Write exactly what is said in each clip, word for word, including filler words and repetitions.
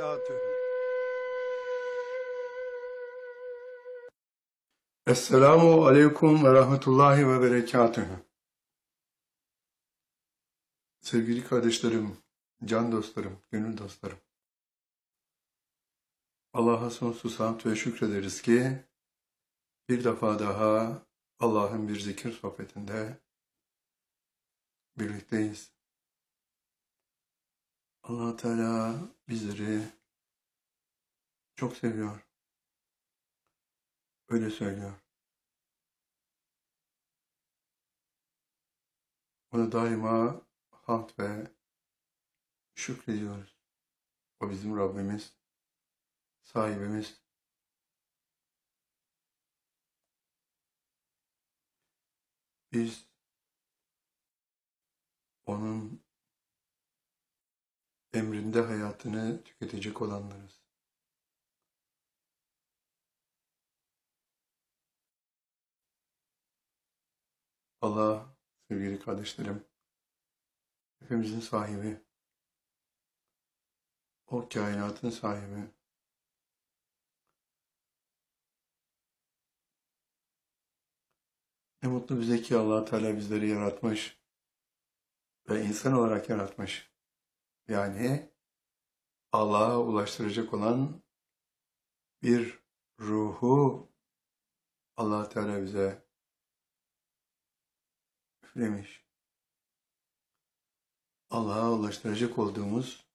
وبركاته. Esselamu Aleyküm ve Rahmetullahi ve Berekatühü. Sevgili kardeşlerim, can dostlarım, gönül dostlarım. Allah'a sonsuz hamd ve şükrederiz ki bir defa daha Allah'ın bir zikir sohbetinde birlikteyiz. Allah Teala bizleri çok seviyor. Öyle söylüyor. Ona daima hamd ve şükrediyoruz. O bizim Rabbimiz, sahibimiz. Biz onun emrinde hayatını tüketecek olanlarız. Allah, sevgili kardeşlerim, hepimizin sahibi, o kainatın sahibi. Ne mutlu bize ki Allah Teala bizleri yaratmış ve insan olarak yaratmış. Yani Allah'a ulaştıracak olan bir ruhu Allah Teala bize üflemiş. Allah'a ulaştıracak olduğumuz,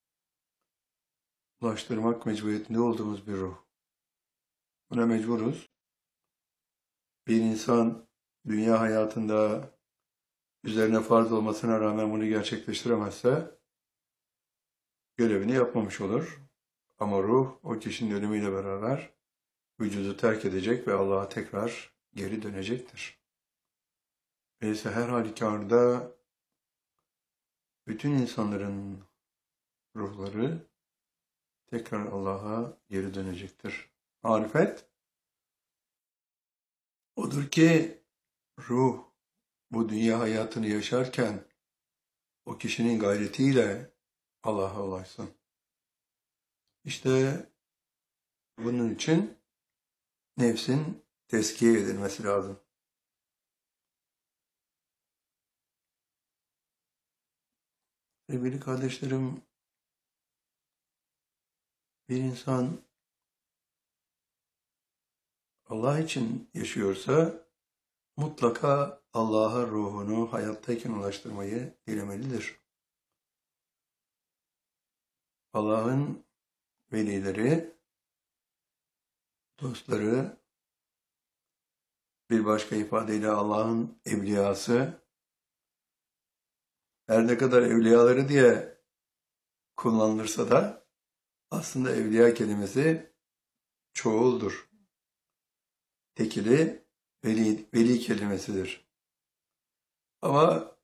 ulaştırmak mecburiyetinde olduğumuz bir ruh. Buna mecburuz. Bir insan dünya hayatında üzerine farz olmasına rağmen bunu gerçekleştiremezse görevini yapmamış olur. Ama ruh o kişinin ölümüyle beraber vücudu terk edecek ve Allah'a tekrar geri dönecektir. Öyleyse her halükarda bütün insanların ruhları tekrar Allah'a geri dönecektir. Marifet odur ki ruh bu dünya hayatını yaşarken o kişinin gayretiyle Allah'a ulaşsın. İşte bunun için nefsin tezkiye edilmesi lazım. Sevgili kardeşlerim, bir insan Allah için yaşıyorsa mutlaka Allah'a ruhunu hayattayken ulaştırmayı dilemelidir. Allah'ın velileri, dostları, bir başka ifadeyle Allah'ın evliyası, her ne kadar evliyaları diye kullanılırsa da aslında evliya kelimesi çoğuldur. Tekili veli, veli kelimesidir. Ama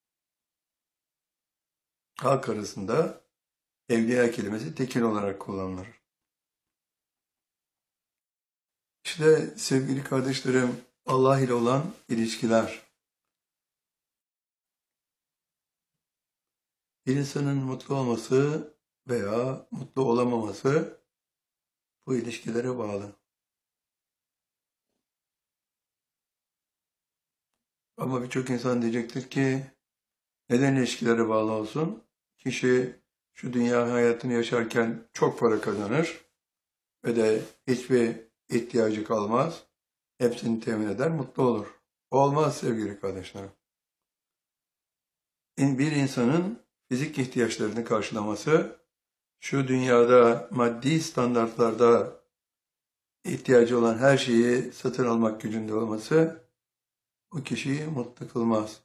halk arasında evliya kelimesi tekil olarak kullanılır. İşte sevgili kardeşlerim, Allah ile olan ilişkiler. Bir insanın mutlu olması veya mutlu olamaması bu ilişkilere bağlı. Ama birçok insan diyecektir ki neden ilişkilere bağlı olsun? Kişi şu dünya hayatını yaşarken çok para kazanır ve de hiçbir ihtiyacı kalmaz. Hepsini temin eder, mutlu olur. Olmaz sevgili kardeşlerim. Bir insanın fizik ihtiyaçlarını karşılaması, şu dünyada maddi standartlarda ihtiyacı olan her şeyi satın almak gücünde olması o kişiyi mutlu kılmaz.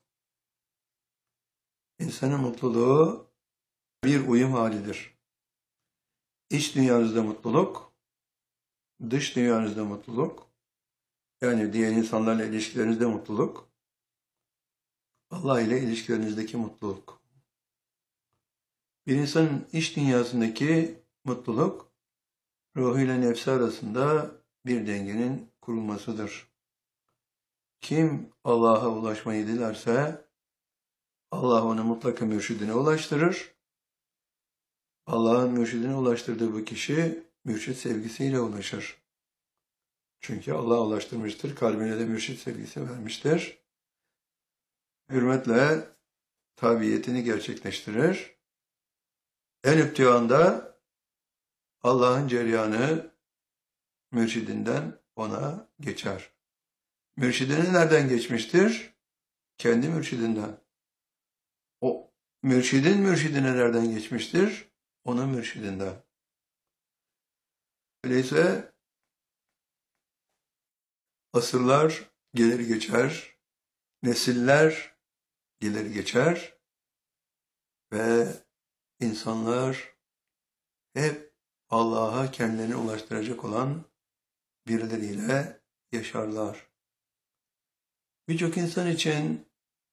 İnsanın mutluluğu bir uyum halidir. İç dünyanızda mutluluk, dış dünyanızda mutluluk, yani diğer insanlarla ilişkilerinizde mutluluk, Allah ile ilişkilerinizdeki mutluluk. Bir insanın iç dünyasındaki mutluluk, ruhuyla nefsi arasında bir dengenin kurulmasıdır. Kim Allah'a ulaşmayı dilerse, Allah onu mutlaka mürşidine ulaştırır Allah'ın mürşidine ulaştırdığı bu kişi mürşit sevgisiyle ulaşır. Çünkü Allah ulaştırmıştır, kalbine de mürşit sevgisi vermiştir. Hürmetle tabiyetini gerçekleştirir. En iptihanda Allah'ın cereyanı mürşidinden ona geçer. Mürşidine nereden geçmiştir? Kendi mürşidinden. O mürşidin mürşidine nereden geçmiştir? Onun mürşidinden. Öyleyse asırlar gelir geçer, nesiller gelir geçer ve insanlar hep Allah'a kendilerini ulaştıracak olan birileriyle yaşarlar. Birçok insan için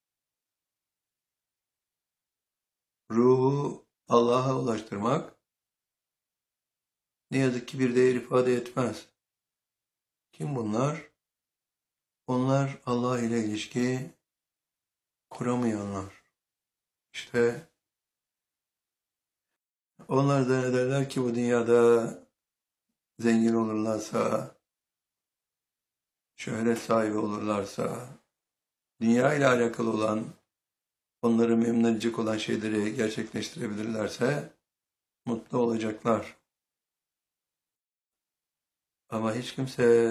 ruhu Allah'a ulaştırmak ne yazık ki bir değer ifade etmez. Kim bunlar? Onlar Allah ile ilişki kuramayanlar. İşte onlar da ne derler ki bu dünyada zengin olurlarsa, şöhret sahibi olurlarsa, dünya ile alakalı olan, onları memnun edecek olan şeyleri gerçekleştirebilirlerse mutlu olacaklar. Ama hiç kimse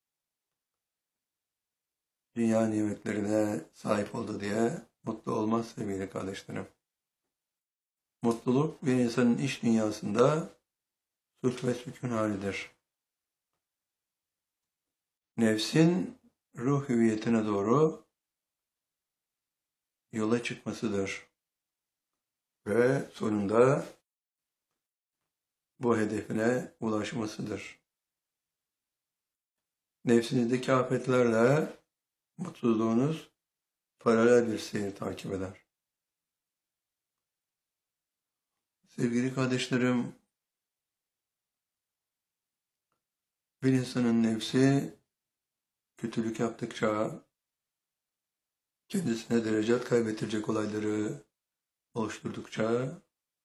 dünya nimetlerine sahip oldu diye mutlu olmaz sevgili kardeşlerim. Mutluluk bir insanın iç dünyasında sulh ve sükun halidir. Nefsin ruh hüviyetine doğru yola çıkmasıdır. Ve sonunda bu hedefine ulaşmasıdır. Nefsinizdeki afetlerle mutluluğunuz paralel bir seyir takip eder. Sevgili kardeşlerim, bir insanın nefsi kötülük yaptıkça kendisine derecat kaybettirecek olayları oluşturdukça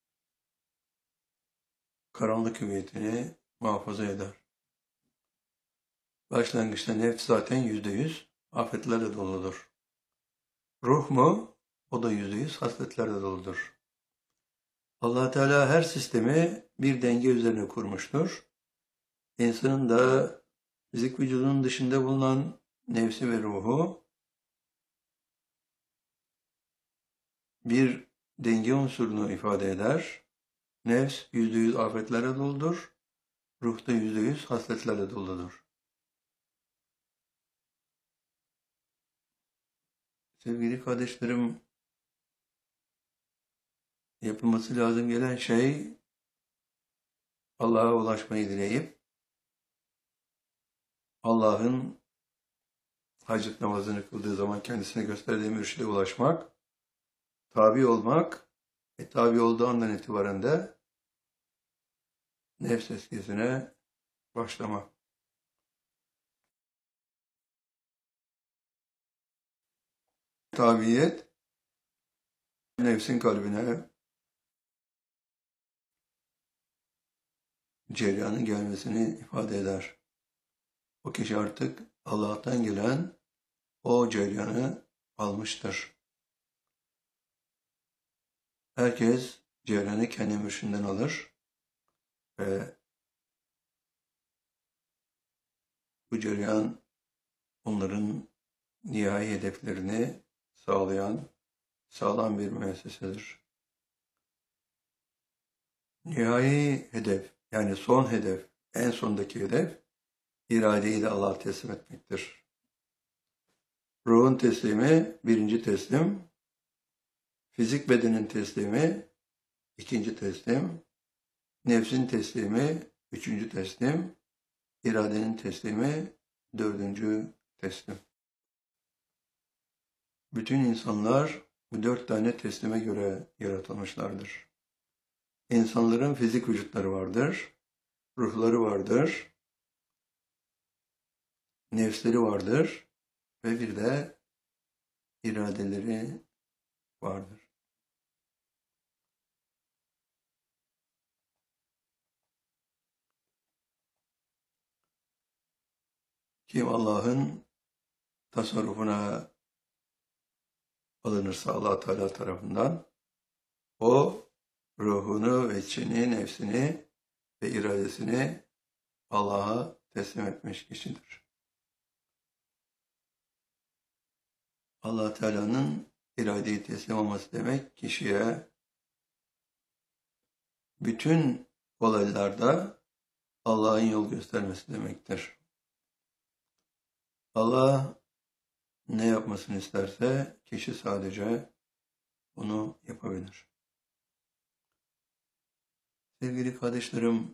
karanlık hüviyetini muhafaza eder. Başlangıçta nefs zaten yüzde yüz afetlerle doludur. Ruh mu? O da yüzde yüz hasletlerle doludur. Allah Teala her sistemi bir denge üzerine kurmuştur. İnsanın da fizik vücudunun dışında bulunan nefsi ve ruhu bir denge unsurunu ifade eder. Nefs yüzde yüz afetlerle doludur. Ruh da yüzde yüz hasletlerle doludur. Sevgili kardeşlerim, yapılması lazım gelen şey Allah'a ulaşmayı dileyip Allah'ın hacet namazını kıldığı zaman kendisine gösterdiği mürşide ulaşmak, tabi olmak ve tabi olduğu andan itibaren de nefs eskisine başlamak. Tabiyet, nefsin kalbine cereyanın gelmesini ifade eder. O kişi artık Allah'tan gelen o cereyanı almıştır. Herkes cereyanı kendi mürşidinden alır ve bu cereyan onların nihai hedeflerini sağlayan sağlam bir müessesedir. Nihai hedef, yani son hedef, en sondaki hedef, iradeyi de Allah'a teslim etmektir. Ruhun teslimi birinci teslim, fizik bedenin teslimi ikinci teslim, nefsin teslimi üçüncü teslim, iradenin teslimi dördüncü teslim. Bütün insanlar bu dört tane teslime göre yaratılmışlardır. İnsanların fizik vücutları vardır, ruhları vardır, nefsleri vardır ve bir de iradeleri vardır. Kim Allah'ın tasarrufuna alınırsa Allah Teala tarafından, o ruhunu ve içini, nefsini ve iradesini Allah'a teslim etmiş kişidir. Allah Teala'nın iradeyi teslim olması demek, kişiye bütün olaylarda Allah'ın yol göstermesi demektir. Allah ne yapmasını isterse kişi sadece onu yapabilir. Sevgili kardeşlerim,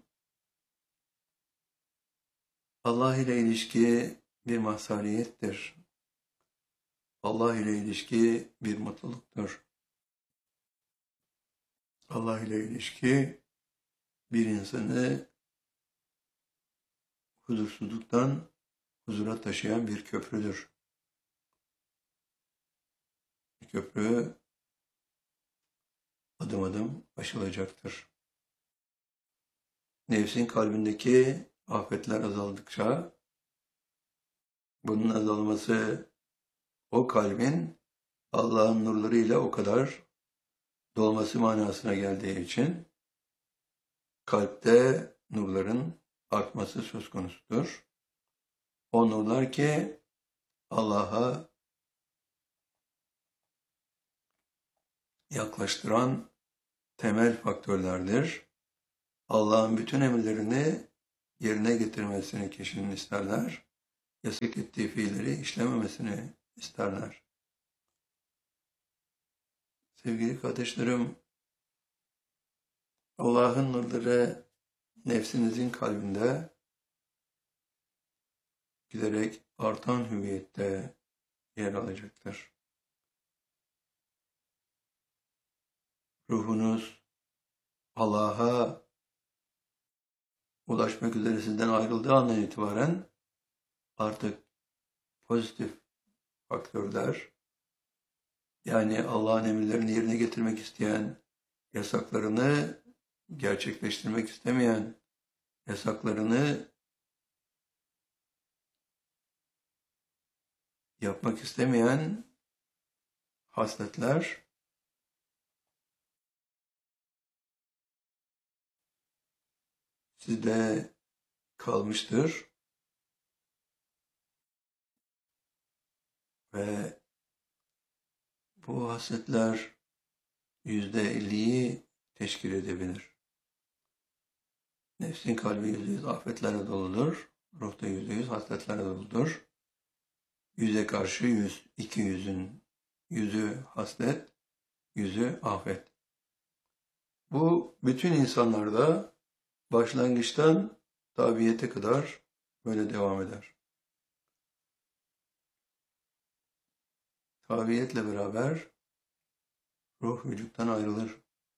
Allah ile ilişki bir mazhariyettir. Allah ile ilişki bir mutluluktur. Allah ile ilişki bir insanı huzursuzluktan huzura taşıyan bir köprüdür. Köprü adım adım aşılacaktır. Nefsin kalbindeki afetler azaldıkça, bunun azalması o kalbin Allah'ın nurlarıyla o kadar dolması manasına geldiği için kalpte nurların artması söz konusudur. O nurlar ki Allah'a yaklaştıran temel faktörlerdir. Allah'ın bütün emirlerini yerine getirmesini kişinin isterler. Yasak ettiği fiilleri işlememesini isterler. Sevgili kardeşlerim, Allah'ın nurları nefsinizin kalbinde giderek artan hüviyette yer alacaktır. Ruhunuz Allah'a ulaşmak üzere sizden ayrıldığı andan itibaren artık pozitif faktörler, yani Allah'ın emirlerini yerine getirmek isteyen, yasaklarını gerçekleştirmek istemeyen, yasaklarını yapmak istemeyen hasletler sizde kalmıştır ve bu hasletler yüzde elliyi teşkil edebilir. Nefsin kalbi yüzde yüz afetlerle doludur, ruhta yüzde yüz hasletlerle doludur. Yüze karşı yüz, iki yüzün yüzü haslet, yüzü afet. Bu bütün insanlarda başlangıçtan tabiyete kadar böyle devam eder. Tabiyetle beraber ruh vücuttan ayrılır.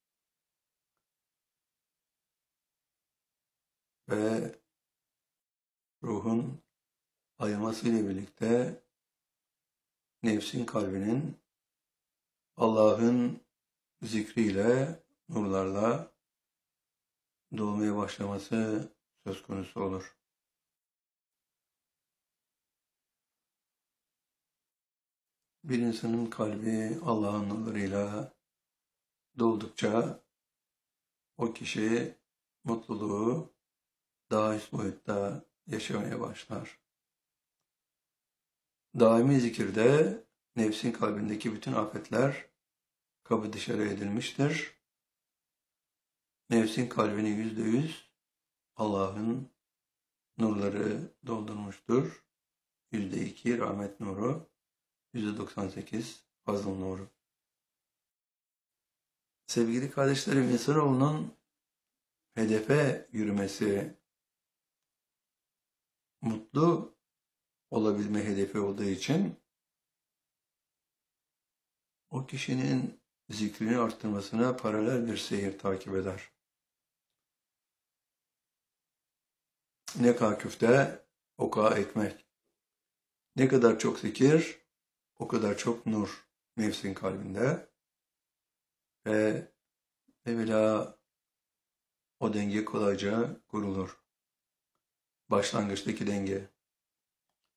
Ve ruhun ayrılmasıyla birlikte nefsin kalbinin Allah'ın zikriyle, nurlarla dolmaya başlaması söz konusu olur. Bir insanın kalbi Allah'ın nurlarıyla doldukça o kişi mutluluğu daha üst boyutta yaşamaya başlar. Daimi zikirde nefsin kalbindeki bütün afetler kapı dışarı edilmiştir. Nefsin kalbini yüzde yüz Allah'ın nurları doldurmuştur. Yüzde iki rahmet nuru, yüzde doksan sekiz fazıl nuru. Sevgili kardeşlerim, insanoğlunun hedefe yürümesi, mutlu olabilme hedefi olduğu için o kişinin zikrini arttırmasına paralel bir seyir takip eder. Ne kadar küfte, o kadar ekmek. Ne kadar çok zikir, o kadar çok nur nefsin kalbinde. Ve evvela o denge kolayca kurulur. Başlangıçtaki denge.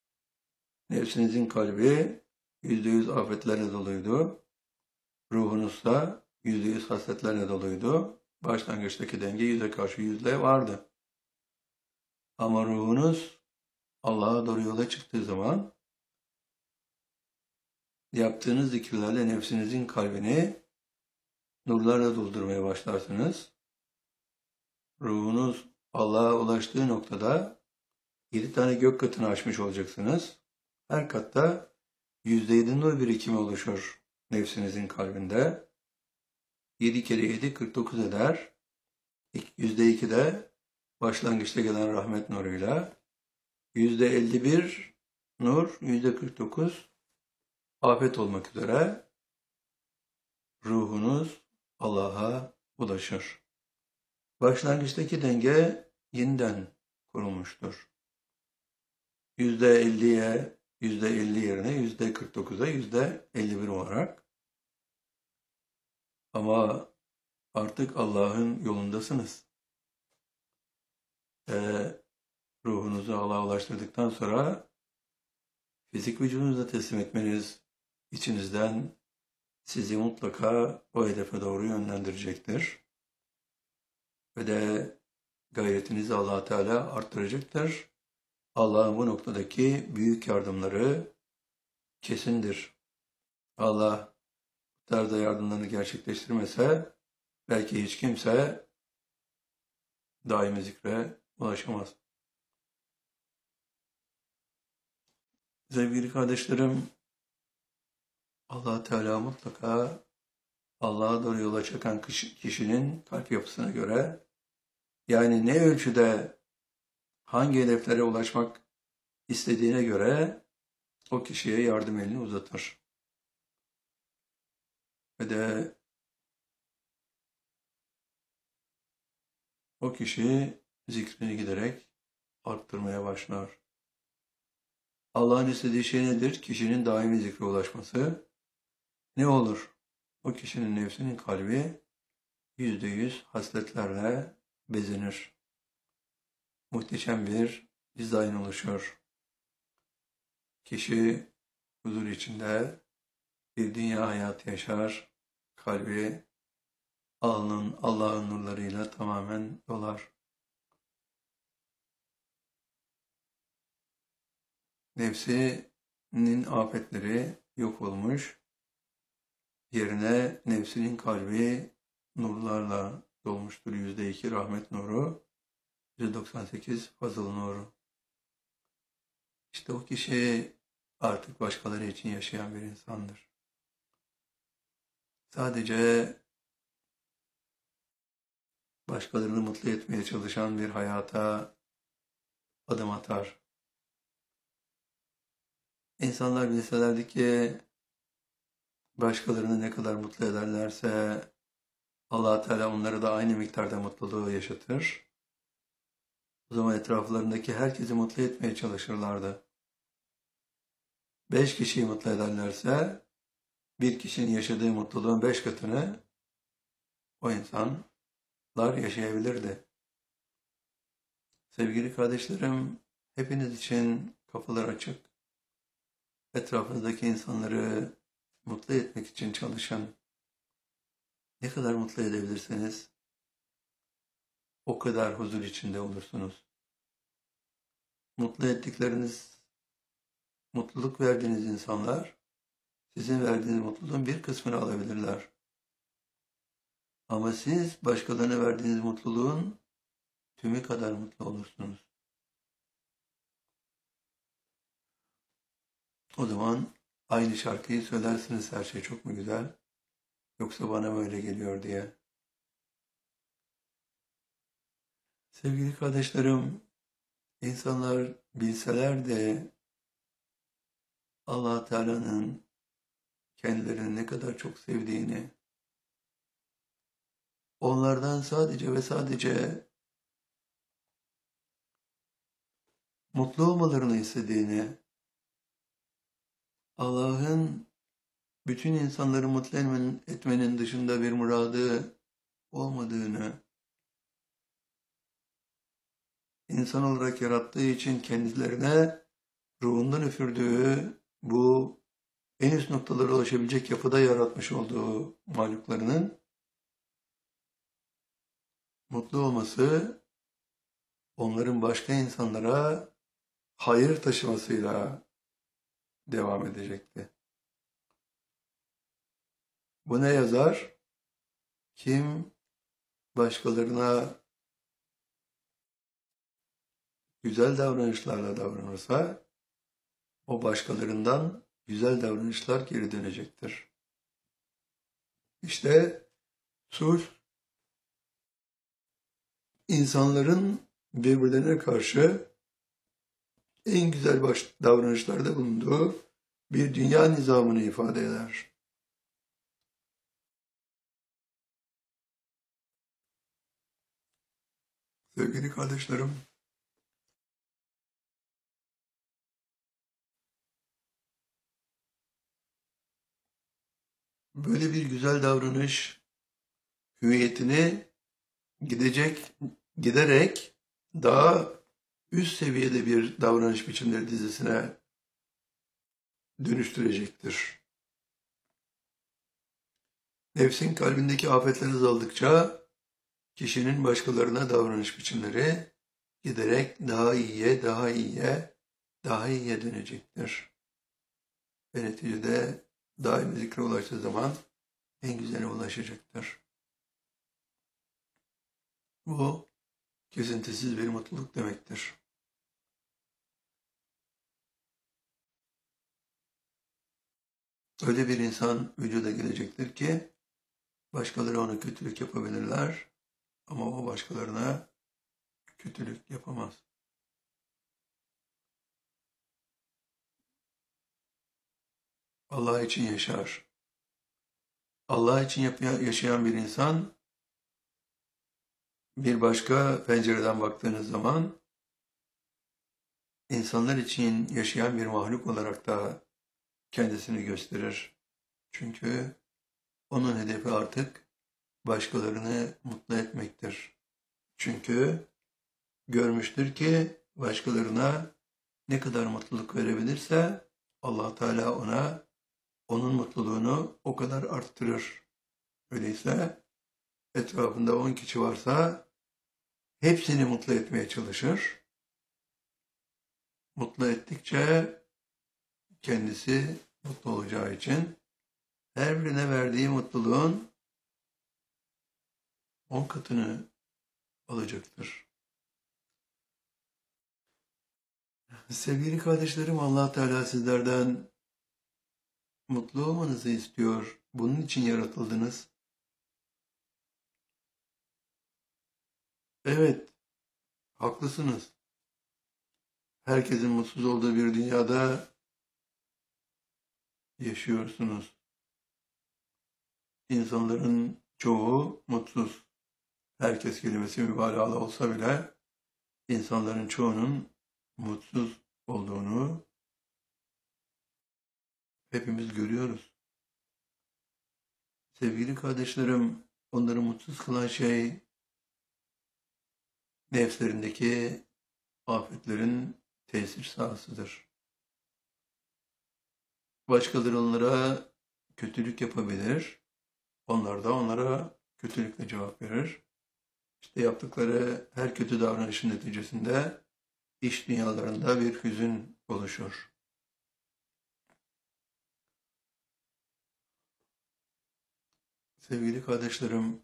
Nefsinizin kalbi yüzde yüz afetlerle doluydu. Ruhunuz da yüzde yüz hasletlerle doluydu. Başlangıçtaki denge yüze karşı yüzle vardı. Ama ruhunuz Allah'a doğru yola çıktığı zaman yaptığınız zikirlerle nefsinizin kalbini nurlarla doldurmaya başlarsınız. Ruhunuz Allah'a ulaştığı noktada yedi tane gök katını aşmış olacaksınız. Her katta yüzde yedi nur birikimi oluşur nefsinizin kalbinde. yedi kere yedi kırk dokuz eder. yüzde iki de başlangıçta gelen rahmet nuruyla. yüzde elli bir nur, yüzde kırk dokuz afet olmak üzere ruhunuz Allah'a ulaşır. Başlangıçtaki denge yeniden kurulmuştur. yüzde elliye, yüzde elli yerine yüzde kırk dokuza, yüzde elli bir olarak. Ama artık Allah'ın yolundasınız. Ve ruhunuzu Allah'a ulaştırdıktan sonra fizik vücudunuza teslim etmeniz içinizden sizi mutlaka o hedefe doğru yönlendirecektir. Ve de gayretinizi Allah Teala arttıracaktır. Allah'ın bu noktadaki büyük yardımları kesindir. Allah bu tarzda yardımlarını gerçekleştirmese belki hiç kimse daimi zikre ulaşamaz. Sevgili kardeşlerim, Allah Teala mutlaka Allah'a doğru yola çıkan kişinin kalp yapısına göre, yani ne ölçüde hangi hedeflere ulaşmak istediğine göre o kişiye yardım elini uzatır. Ve de o kişi zikrini giderek arttırmaya başlar. Allah'ın istediği şey nedir? Kişinin daimi zikre ulaşması. Ne olur? O kişinin nefsinin kalbi yüzde yüz hasletlerle bezenir. Muhteşem bir dizayn oluşur. Kişi huzur içinde bir dünya hayatı yaşar. Kalbi Allah'ın Allah'ın nurlarıyla tamamen dolar. Nefsinin afetleri yok olmuş. Yerine nefsinin kalbi nurlarla dolmuştur. Yüzde iki rahmet nuru, yüzde doksan sekiz fazıl nuru. İşte o kişi artık başkaları için yaşayan bir insandır. Sadece başkalarını mutlu etmeye çalışan bir hayata adım atar. İnsanlar bilselerdi ki başkalarını ne kadar mutlu ederlerse Allah Teala onları da aynı miktarda mutluluğu yaşatır. O zaman etraflarındaki herkesi mutlu etmeye çalışırlardı. Beş kişiyi mutlu ederlerse bir kişinin yaşadığı mutluluğun beş katını o insanlar yaşayabilirdi. Sevgili kardeşlerim, hepiniz için kapılar açık. Etrafınızdaki insanları mutlu etmek için çalışın. Ne kadar mutlu edebilirseniz o kadar huzur içinde olursunuz. Mutlu ettikleriniz, mutluluk verdiğiniz insanlar sizin verdiğiniz mutluluğun bir kısmını alabilirler. Ama siz başkalarına verdiğiniz mutluluğun tümü kadar mutlu olursunuz. O zaman aynı şarkıyı söylersiniz, her şey çok mu güzel, yoksa bana mı öyle geliyor diye. Sevgili kardeşlerim, insanlar bilseler de Allah Teala'nın kendilerini ne kadar çok sevdiğini, onlardan sadece ve sadece mutlu olmalarını istediğini, Allah'ın bütün insanları mutlu etmenin dışında bir muradı olmadığını, insan olarak yarattığı için kendilerine ruhundan üfürdüğü bu en üst noktalara ulaşabilecek yapıda yaratmış olduğu mahluklarının mutlu olması, onların başka insanlara hayır taşımasıyla devam edecekti. Bu ne yazar? Kim başkalarına güzel davranışlarla davranırsa, o başkalarından güzel davranışlar geri dönecektir. İşte sulh, insanların birbirlerine karşı en güzel baş davranışlarda bulunduğu bir dünya nizamını ifade eder. Sevgili kardeşlerim, böyle bir güzel davranış hüviyetini gidecek, giderek daha üst seviyede bir davranış biçimleri dizisine dönüştürecektir. Nefsin kalbindeki afetler azaldıkça kişinin başkalarına davranış biçimleri giderek daha iyiye, daha iyiye, daha iyiye dönecektir. Ve neticede daim zikre ulaştığı zaman en güzeline ulaşacaktır. Bu kesintisiz bir mutluluk demektir. Öyle bir insan vücuda gelecektir ki başkaları ona kötülük yapabilirler ama o başkalarına kötülük yapamaz. Allah için yaşar. Allah için yaşayan bir insan bir başka pencereden baktığınız zaman insanlar için yaşayan bir mahluk olarak da kendisini gösterir. Çünkü onun hedefi artık başkalarını mutlu etmektir. Çünkü görmüştür ki başkalarına ne kadar mutluluk verebilirse Allah Teala ona onun mutluluğunu o kadar arttırır. Öyleyse etrafında on kişi varsa hepsini mutlu etmeye çalışır. Mutlu ettikçe kendisi mutlu olacağı için her birine verdiği mutluluğun on katını alacaktır. Sevgili kardeşlerim, Allah Teala sizlerden mutlu olmanızı istiyor. Bunun için yaratıldınız. Evet, haklısınız. Herkesin mutsuz olduğu bir dünyada yaşıyorsunuz. İnsanların çoğu mutsuz. Herkes kelimesi mübalağalı olsa bile insanların çoğunun mutsuz olduğunu hepimiz görüyoruz. Sevgili kardeşlerim, onları mutsuz kılan şey nefslerindeki afetlerin tesir sahasıdır. Başkaları onlara kötülük yapabilir, onlar da onlara kötülükle cevap verir. İşte yaptıkları her kötü davranışın neticesinde iç dünyalarında bir hüzün oluşur. Sevgili kardeşlerim,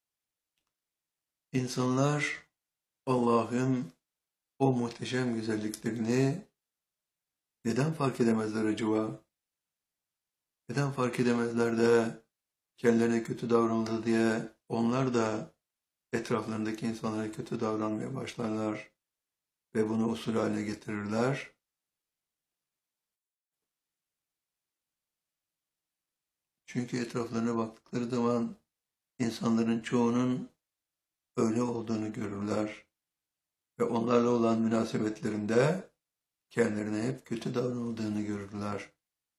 insanlar Allah'ın o muhteşem güzelliklerini neden fark edemezler acaba? Neden fark edemezler de kendilerine kötü davranıldı diye onlar da etraflarındaki insanlara kötü davranmaya başlarlar ve bunu usul haline getirirler. Çünkü etraflarına baktıkları zaman insanların çoğunun öyle olduğunu görürler ve onlarla olan münasebetlerinde kendilerine hep kötü davranıldığını görürler.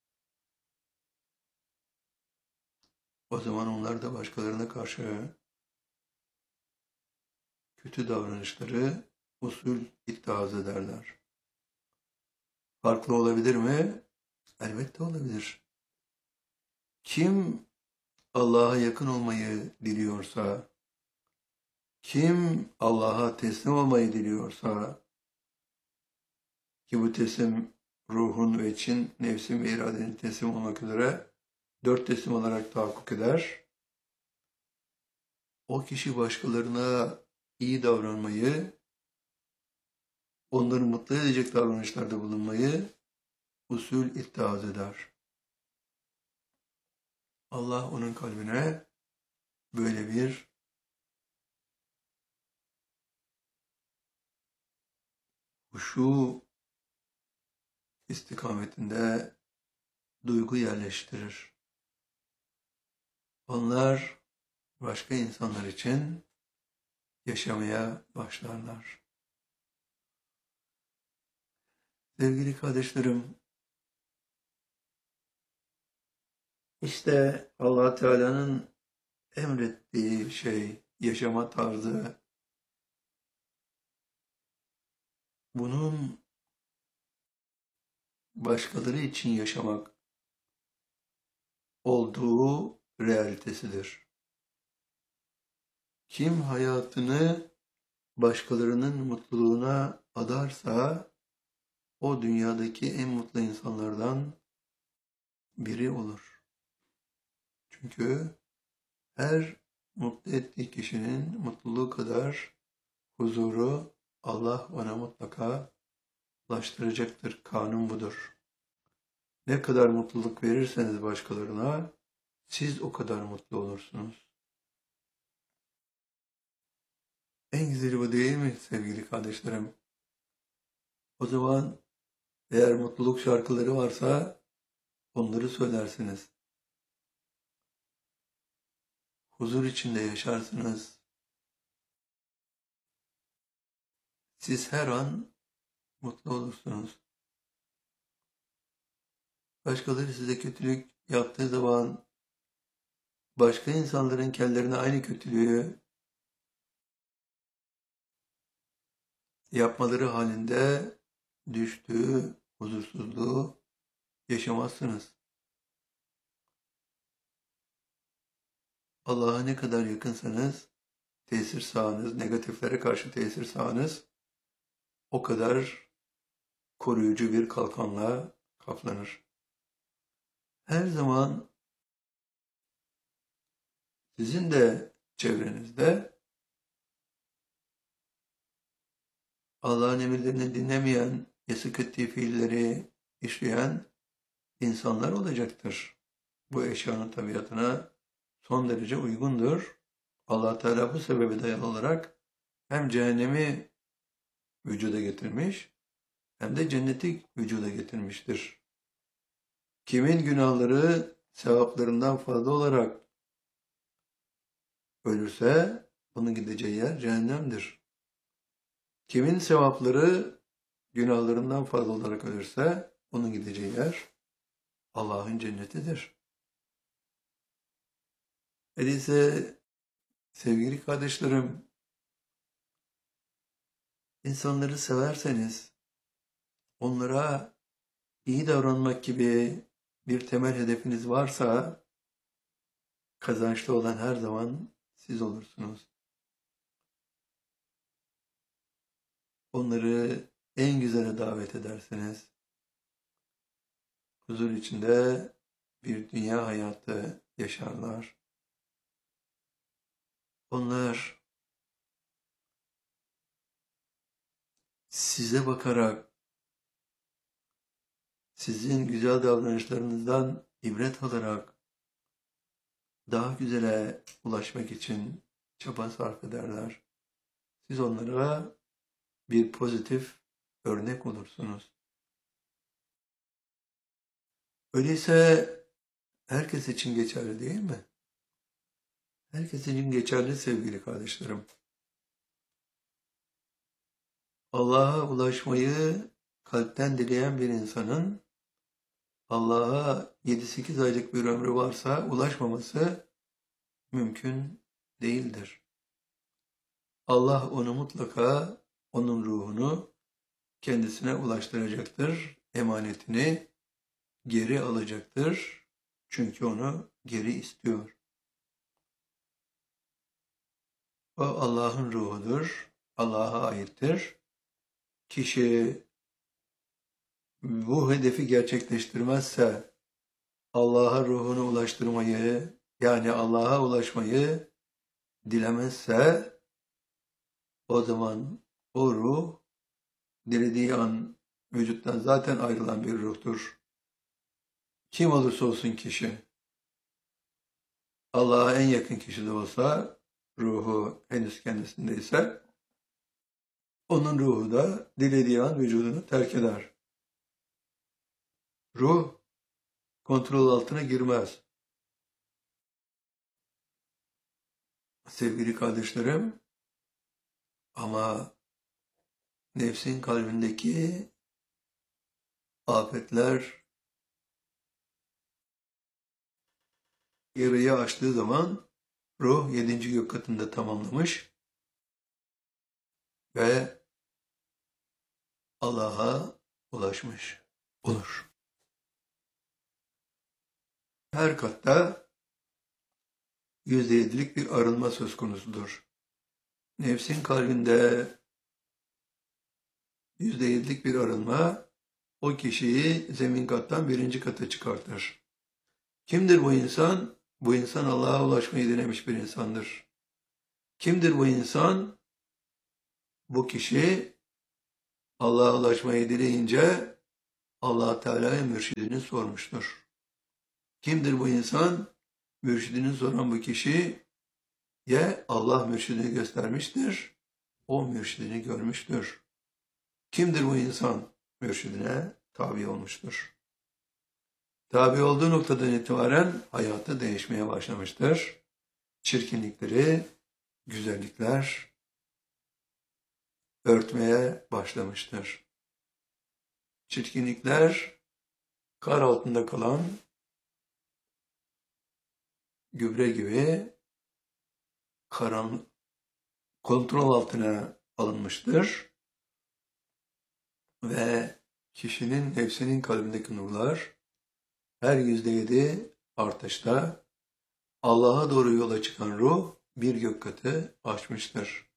O zaman onlar da başkalarına karşı kötü davranışları usul ittihaz ederler. farklı olabilir mi? Elbette olabilir. Kim Allah'a yakın olmayı diliyorsa, kim Allah'a teslim olmayı diliyorsa, ki bu teslim ruhun ve için, nefsin ve iradenin teslim olmak üzere dört teslim olarak tahakkuk eder. O kişi başkalarına iyi davranmayı, onları mutlu edecek davranışlarda bulunmayı usul ittihaz eder. Allah onun kalbine böyle bir huşu istikametinde duygu yerleştirir. Onlar başka insanlar için yaşamaya başlarlar. Sevgili kardeşlerim, işte Allah Teala'nın emrettiği şey, yaşama tarzı, bunun başkaları için yaşamak olduğu realitesidir. Kim hayatını başkalarının mutluluğuna adarsa, o dünyadaki en mutlu insanlardan biri olur. Çünkü her mutlu ettiği kişinin mutluluğu kadar huzuru Allah ona mutlaka ulaştıracaktır. Kanun budur. Ne kadar mutluluk verirseniz başkalarına, siz o kadar mutlu olursunuz. En güzeli bu değil mi sevgili kardeşlerim? O zaman eğer mutluluk şarkıları varsa onları söylersiniz. Huzur içinde yaşarsınız. Siz her an mutlu olursunuz. Başkaları size kötülük yaptığı zaman başka insanların kendilerine aynı kötülüğü yapmaları halinde düştüğü huzursuzluğu yaşamazsınız. Allah'a ne kadar yakınsanız, tesir sahanız, negatiflere karşı tesir sahanız o kadar koruyucu bir kalkanla kaplanır. Her zaman sizin de çevrenizde Allah'ın emirlerini dinlemeyen, yasak ettiği fiilleri işleyen insanlar olacaktır. Bu eşyanın tabiatına son derece uygundur. Allah Teala bu sebebe dayalı olarak hem cehennemi vücuda getirmiş hem de cenneti vücuda getirmiştir. Kimin günahları sevaplarından fazla olarak ölürse onun gideceği yer cehennemdir. Kimin sevapları günahlarından fazla olarak ölürse onun gideceği yer Allah'ın cennetidir. Öyleyse sevgili kardeşlerim, insanları severseniz onlara iyi davranmak gibi bir temel hedefiniz varsa kazançlı olan her zaman siz olursunuz. Onları en güzele davet ederseniz huzur içinde bir dünya hayatı yaşarlar. Onlar size bakarak sizin güzel davranışlarınızdan ibret alarak daha güzele ulaşmak için çaba sarf ederler. Siz onlara bir pozitif örnek olursunuz. Öyleyse herkes için geçerli değil mi? Herkes için geçerli sevgili kardeşlerim. Allah'a ulaşmayı kalpten dileyen bir insanın Allah'a yedi sekiz aylık bir ömrü varsa ulaşmaması mümkün değildir. Allah onu mutlaka, onun ruhunu kendisine ulaştıracaktır. emanetini geri alacaktır. Çünkü onu geri istiyor. O Allah'ın ruhudur. Allah'a aittir. Kişi bu hedefi gerçekleştirmezse Allah'a ruhunu ulaştırmayı, yani Allah'a ulaşmayı dilemezse o zaman o ruh dilediği an vücuttan zaten ayrılan bir ruhtur. Kim olursa olsun kişi, Allah'a en yakın kişi de olsa, ruhu henüz kendisindeyse, onun ruhu da dilediği an vücudunu terk eder. Ruh kontrol altına girmez. Sevgili kardeşlerim, ama nefsin kalbindeki afetler yarıyı aştığı zaman ruh yedinci gök katında tamamlamış ve Allah'a ulaşmış olur. Her katta yüzde yedilik bir arınma söz konusudur. Nefsin kalbinde yüzde yedilik bir arınma o kişiyi zemin kattan birinci kata çıkartır. Kimdir bu insan? Bu insan Allah'a ulaşmayı dilemiş bir insandır. Kimdir bu insan? Bu kişi Allah'a ulaşmayı dileyince Allah Teala'ya mürşidini sormuştur. Kimdir bu insan? Mürşidini soran bu kişiye Allah mürşidini göstermiştir. O mürşidini görmüştür. Kimdir bu insan? Mürşidine tabi olmuştur. Tabi olduğu noktadan itibaren hayatı değişmeye başlamıştır. Çirkinlikleri, güzellikler örtmeye başlamıştır. Çirkinlikler kar altında kalan gübre gibi karan kontrol altına alınmıştır ve kişinin nefsinin kalbindeki nurlar her yüzde yedi artışta Allah'a doğru yola çıkan ruh bir gök katı aşmıştır.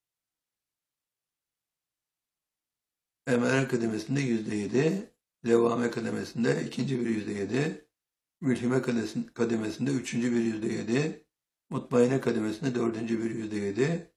Emare kademesinde yüzde yedi, Levame kademesinde ikinci bir yüzde yedi, Mülhime kademesinde üçüncü bir yüzde yedi, Mutmainne kademesinde dördüncü bir yüzde yedi,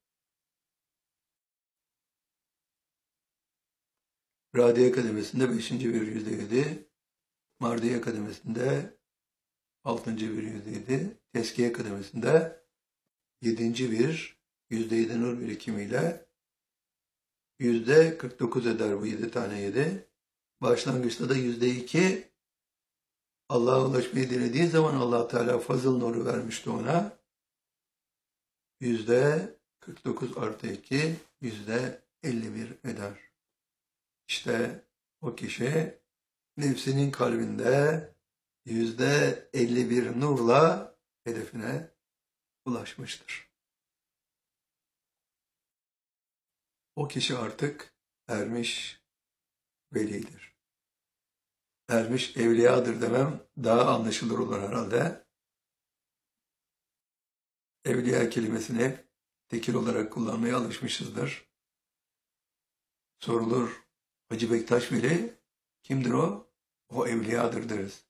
Radiye kademesinde beşinci bir yüzde yedi, Mardiye kademesinde altıncı bir yüzde yedi, Teskiye kademesinde yedinci bir yüzde yedi nur birikimiyle yüzde kırk dokuz eder bu yedi tane yedi. Başlangıçta da yüzde iki Allah'a ulaşmayı dilediği zaman Allah Teala fazıl nuru vermişti ona. Yüzde kırk dokuz artı iki yüzde elli bir eder. İşte o kişi nefsinin kalbinde yüzde elli bir nurla hedefine ulaşmıştır. O kişi artık ermiş velidir. Ermiş evliyadır demem daha anlaşılır olur herhalde. Evliya kelimesini hep tekil olarak kullanmaya alışmışızdır. Sorulur, Hacı Bektaş Veli kimdir o? O evliyadır deriz.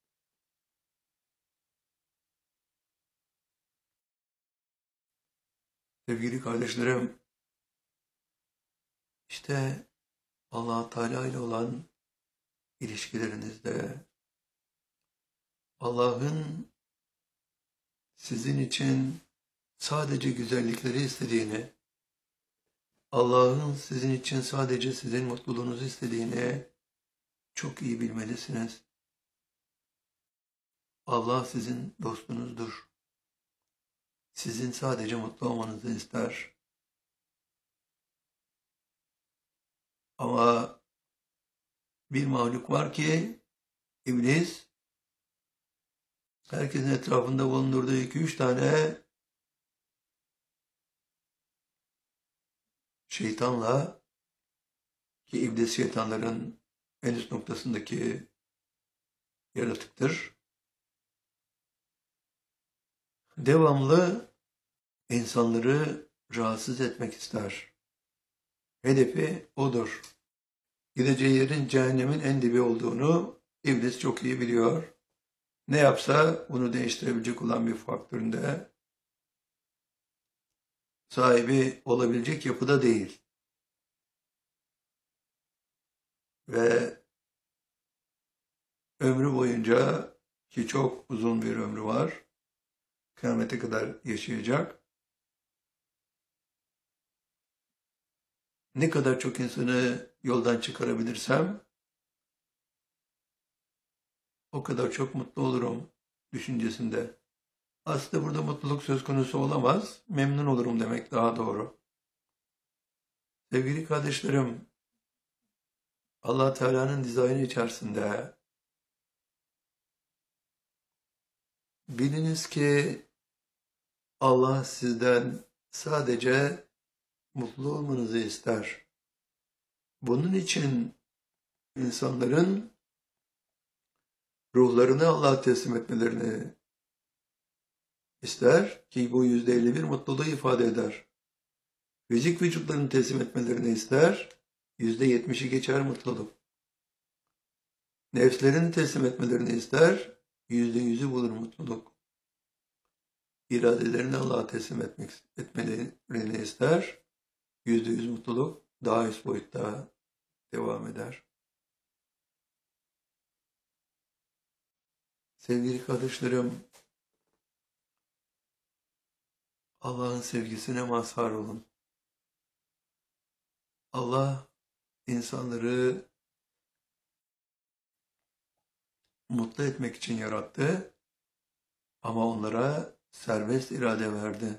Sevgili kardeşlerim, işte Allah Teala ile olan ilişkilerinizde Allah'ın sizin için sadece güzellikleri istediğini, Allah'ın sizin için sadece sizin mutluluğunuzu istediğini çok iyi bilmelisiniz. Allah sizin dostunuzdur. Sizin sadece mutlu olmanızı ister. Ama bir mahluk var ki iblis herkesin etrafında bulundurduğu iki üç tane şeytanla, ki iblis şeytanların en üst noktasındaki yaratıktır. Devamlı insanları rahatsız etmek ister. Hedefi odur. Gideceği yerin cehennemin en dibi olduğunu iblis çok iyi biliyor. Ne yapsa bunu değiştirebilecek olan bir faktöründe sahibi olabilecek yapıda değil. Ve ömrü boyunca, ki çok uzun bir ömrü var, kıyamete kadar yaşayacak, ne kadar çok insanı yoldan çıkarabilirsem o kadar çok mutlu olurum düşüncesinde. Aslında burada mutluluk söz konusu olamaz. Memnun olurum demek daha doğru. Sevgili kardeşlerim, Allah Teala'nın dizaynı içerisinde biliniz ki Allah sizden sadece mutlu olmanızı ister. Bunun için insanların ruhlarını Allah'a teslim etmelerini ister ki bu yüzde elli bir mutluluğu ifade eder. Fizik vücutlarını teslim etmelerini ister, yüzde yetmişi geçer mutluluk. Nefslerini teslim etmelerini ister, yüzde yüzü bulur mutluluk. İradelerini Allah'a teslim etmek, etmelerini ister, yüzde yüz mutluluk daha üst boyutta devam eder. Sevgili kardeşlerim, Allah'ın sevgisine mazhar olun. Allah insanları mutlu etmek için yarattı ama onlara serbest irade verdi.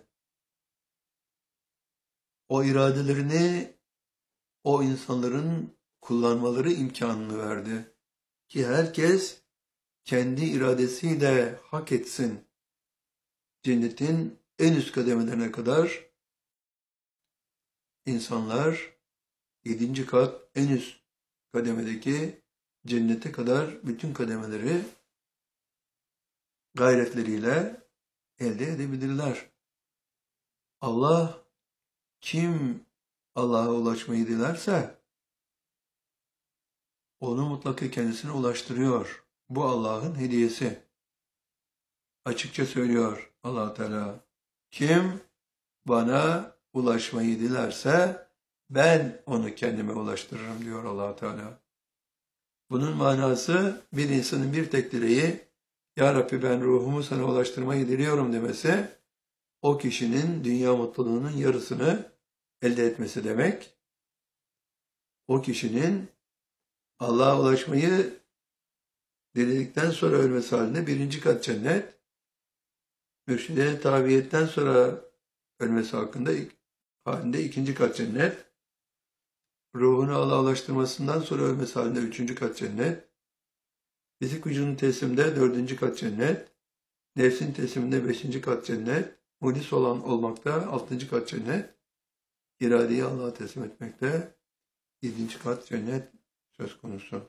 O iradelerini o insanların kullanmaları imkanını verdi ki herkes kendi iradesiyle hak etsin. Cennetin en üst kademelerine kadar insanlar yedinci kat en üst kademedeki cennete kadar bütün kademeleri gayretleriyle elde edebilirler. Allah kim Allah'a ulaşmayı dilerse onu mutlaka kendisine ulaştırıyor. Bu Allah'ın hediyesi. Açıkça söylüyor Allah Teala. Kim bana ulaşmayı dilerse ben onu kendime ulaştırırım diyor Allah Teala. Bunun manası bir insanın bir tek dileği Ya Rabbi ben ruhumu sana ulaştırmayı diliyorum demesi o kişinin dünya mutluluğunun yarısını elde etmesi demek. O kişinin Allah'a ulaşmayı diledikten sonra ölmesi halinde birinci kat cennet, mürşidine tabiyetten sonra ölmesi hakkında halinde ikinci kat cennet, ruhunu Allah'a ulaştırmasından sonra ölmesi halinde üçüncü kat cennet, fizik vücudun tesliminde dördüncü kat cennet, nefsin tesliminde beşinci kat cennet, mulis olan olmakta altıncı kat cennet, iradeyi Allah'a teslim etmekte yedinci kat cennet söz konusu.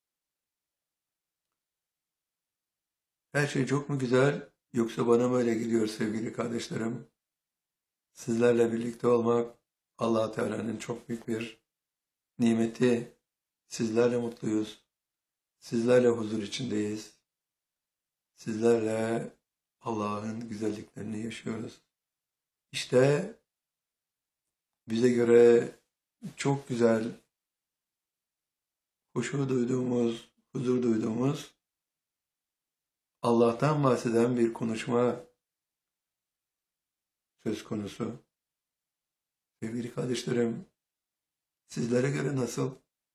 Her şey çok mu güzel yoksa bana mı öyle geliyor sevgili kardeşlerim? Sizlerle birlikte olmak Allah Teala'nın çok büyük bir nimeti. Sizlerle mutluyuz. Sizlerle huzur içindeyiz. Sizlerle Allah'ın güzelliklerini yaşıyoruz. İşte bize göre çok güzel, huşu duyduğumuz, huzur duyduğumuz, Allah'tan bahseden bir konuşma söz konusu. Sevgili kardeşlerim, sizlere göre nasıl?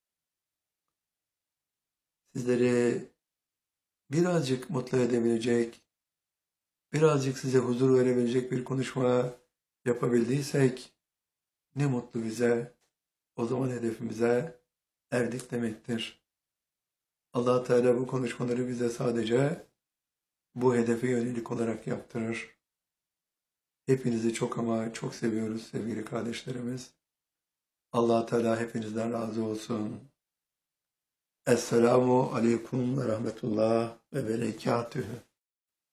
Sizleri birazcık mutlu edebilecek, birazcık size huzur verebilecek bir konuşma yapabildiysek ne mutlu bize. O zaman hedefimize erdik demektir. Allah Teala bu konuşmaları bize sadece bu hedefe yönelik olarak yaptırır. Hepinizi çok ama çok seviyoruz sevgili kardeşlerimiz. Allah Teala hepinizden razı olsun. Esselamu aleyküm ve rahmetullah ve berekatühü.